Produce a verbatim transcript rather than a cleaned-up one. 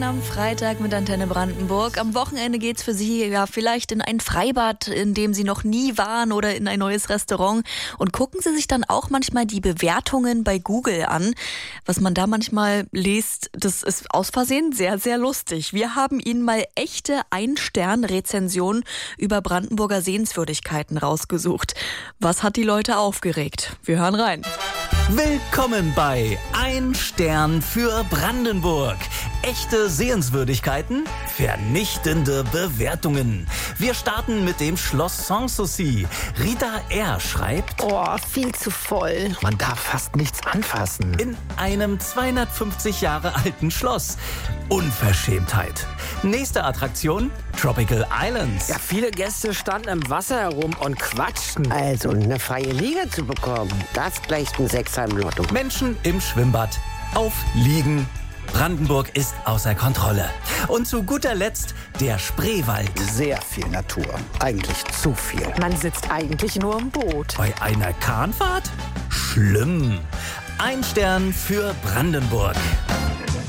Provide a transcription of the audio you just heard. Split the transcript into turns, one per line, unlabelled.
Am Freitag mit Antenne Brandenburg. Am Wochenende geht's für Sie ja vielleicht in ein Freibad, in dem Sie noch nie waren, oder in ein neues Restaurant. Und gucken Sie sich dann auch manchmal die Bewertungen bei Google an. Was man da manchmal liest, das ist aus Versehen sehr, sehr lustig. Wir haben Ihnen mal echte Ein-Stern-Rezensionen über Brandenburger Sehenswürdigkeiten rausgesucht. Was hat die Leute aufgeregt? Wir hören rein.
Willkommen bei Ein Stern für Brandenburg. Echte Sehenswürdigkeiten, vernichtende Bewertungen. Wir starten mit dem Schloss Sanssouci. Rita R. schreibt:
Oh, viel zu voll.
Man darf fast nichts anfassen.
In einem zweihundertfünfzig Jahre alten Schloss. Unverschämtheit. Nächste Attraktion, Tropical Islands.
Ja, viele Gäste standen im Wasser herum und quatschten.
Also, eine freie Liga zu bekommen, das gleicht ein Sechser im Lotto.
Menschen im Schwimmbad. Auf Liegen. Brandenburg ist außer Kontrolle. Und zu guter Letzt der Spreewald.
Sehr viel Natur. Eigentlich zu viel.
Man sitzt eigentlich nur im Boot.
Bei einer Kahnfahrt? Schlimm. Ein Stern für Brandenburg.